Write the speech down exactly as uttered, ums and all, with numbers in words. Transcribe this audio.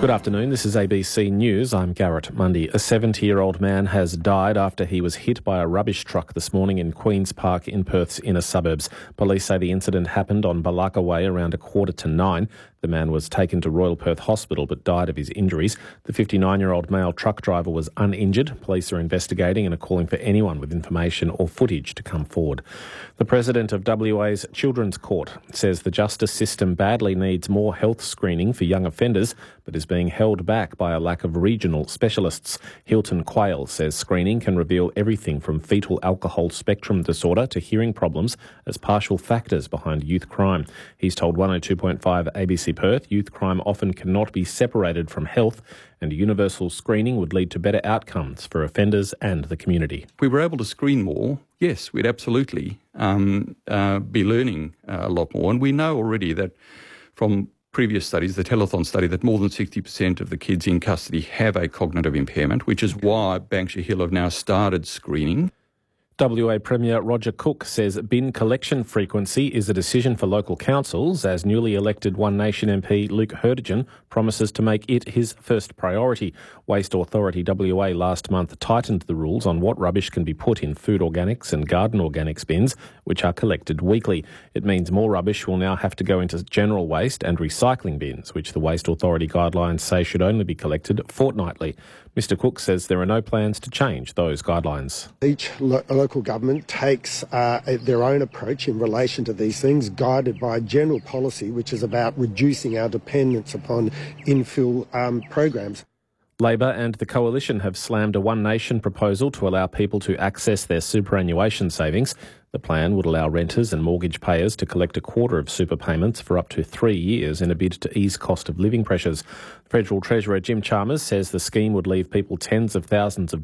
Good afternoon, this is A B C News. I'm Garrett Mundy. A seventy-year-old man has died after he was hit by a rubbish truck this morning in Queen's Park in Perth's inner suburbs. Police say the incident happened on Balaka Way around a quarter to nine. The man was taken to Royal Perth Hospital but died of his injuries. The fifty-nine-year-old male truck driver was uninjured. Police are investigating and are calling for anyone with information or footage to come forward. The President of W A's Children's Court says the justice system badly needs more health screening for young offenders, but is being held back by a lack of regional specialists. Hilton Quayle says screening can reveal everything from fetal alcohol spectrum disorder to hearing problems as partial factors behind youth crime. He's told one oh two point five A B C Perth youth crime often cannot be separated from health, and universal screening would lead to better outcomes for offenders and the community. If we were able to screen more, yes, we'd absolutely um, uh, be learning uh, a lot more. And we know already that from previous studies, the telethon study, that more than sixty percent of the kids in custody have a cognitive impairment, which is why Banksia Hill have now started screening. W A Premier Roger Cook says bin collection frequency is a decision for local councils, as newly elected One Nation M P Luke Hurdigen promises to make it his first priority. Waste Authority W A last month tightened the rules on what rubbish can be put in food organics and garden organics bins, which are collected weekly. It means more rubbish will now have to go into general waste and recycling bins, which the Waste Authority guidelines say should only be collected fortnightly. Mister Cook says there are no plans to change those guidelines. Each lo- local government takes uh, their own approach in relation to these things, guided by general policy, which is about reducing our dependence upon infill um, programs. Labor and the Coalition have slammed a One Nation proposal to allow people to access their superannuation savings. The plan would allow renters and mortgage payers to collect a quarter of super payments for up to three years in a bid to ease cost of living pressures. Federal Treasurer Jim Chalmers says the scheme would leave people tens of thousands of